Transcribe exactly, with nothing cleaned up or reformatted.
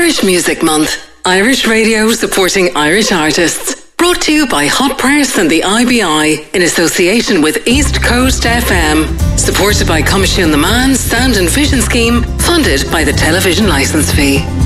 Irish Music Month. Irish radio supporting Irish artists. Brought to you by Hot Press and the I B I in association with East Coast F M. Supported by Coimisiún na Meán Sound and Vision Scheme, funded by the television licence fee.